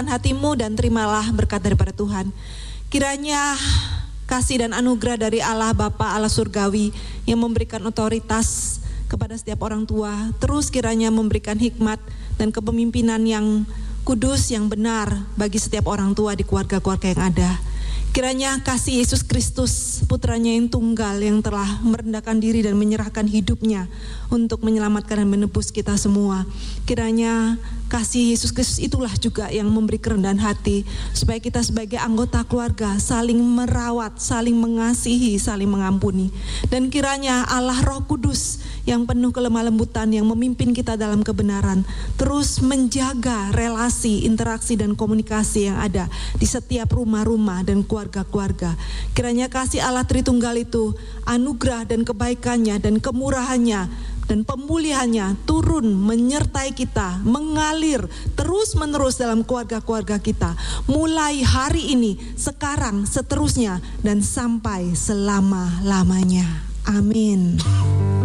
hatimu dan terimalah berkat daripada Tuhan. Kiranya kasih dan anugerah dari Allah Bapa, Allah Surgawi yang memberikan otoritas kepada setiap orang tua, terus kiranya memberikan hikmat dan kepemimpinan yang kudus, yang benar bagi setiap orang tua di keluarga-keluarga yang ada. Kiranya kasih Yesus Kristus, putranya yang tunggal, yang telah merendahkan diri dan menyerahkan hidupnya untuk menyelamatkan dan menebus kita semua. Kiranya kasih Yesus Kristus itulah juga yang memberi kerendahan hati, supaya kita sebagai anggota keluarga saling merawat, saling mengasihi, saling mengampuni. Dan kiranya Allah Roh Kudus yang penuh kelemah lembutan, yang memimpin kita dalam kebenaran, terus menjaga relasi, interaksi dan komunikasi yang ada di setiap rumah-rumah dan keluarga-keluarga. Kiranya kasih Allah Tritunggal itu, anugerah dan kebaikannya dan kemurahannya dan pemulihannya turun menyertai kita, mengalir terus-menerus dalam keluarga-keluarga kita, mulai hari ini, sekarang, seterusnya, dan sampai selama-lamanya. Amin.